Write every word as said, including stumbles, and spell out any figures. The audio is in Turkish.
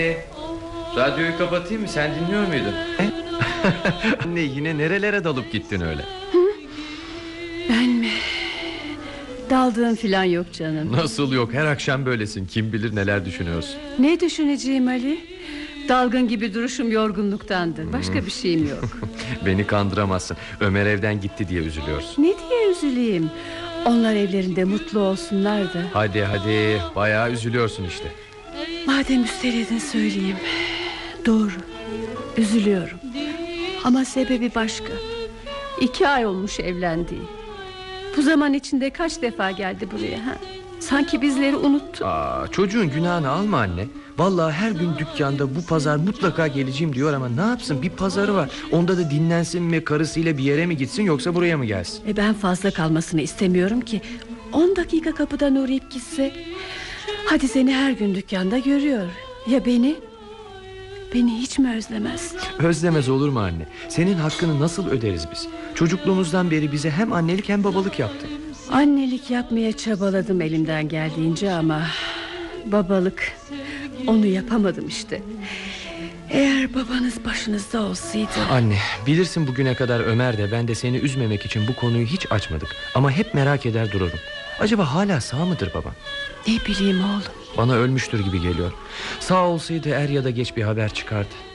Radyoyu kapatayım mı? Sen dinliyor muydun? Anne, yine nerelere dalıp gittin öyle? Hı? Ben mi? Daldığım filan yok canım. Nasıl yok? Her akşam böylesin. Kim bilir neler düşünüyorsun. Ne düşüneceğim Ali? Dalgın gibi duruşum yorgunluktandır. Başka hmm. bir şeyim yok. Beni kandıramazsın. Ömer evden gitti diye üzülüyorsun. Ne diye üzüleyim? Onlar evlerinde mutlu olsunlar da. Hadi hadi, bayağı üzülüyorsun işte. Madem üsteledin söyleyeyim. Doğru, üzülüyorum. Ama sebebi başka. İki ay olmuş evlendiği. Bu zaman içinde kaç defa geldi buraya ha? Sanki bizleri unuttu. Aa, çocuğun günahını alma anne. Vallahi her gün dükkanda bu pazar mutlaka geleceğim diyor ama ne yapsın, bir pazarı var. Onda da dinlensin mi, karısıyla bir yere mi gitsin, yoksa buraya mı gelsin? E ben fazla kalmasını istemiyorum ki. On dakika kapıdan uğrayıp gitse. Hadi seni her gün dükkanda görüyor. Ya beni? Beni hiç mi özlemez? Özlemez olur mu anne? Senin hakkını nasıl öderiz biz? Çocukluğumuzdan beri bize hem annelik hem babalık yaptı. Annelik yapmaya çabaladım elimden geldiğince ama babalık, onu yapamadım işte. Eğer babanız başınızda olsaydı. Anne, bilirsin bugüne kadar Ömer de ben de seni üzmemek için bu konuyu hiç açmadık. Ama hep merak eder dururum. Acaba hala sağ mıdır babam? Ne bileyim oğlum. Bana ölmüştür gibi geliyor. Sağ olsaydı er ya da geç bir haber çıkardı.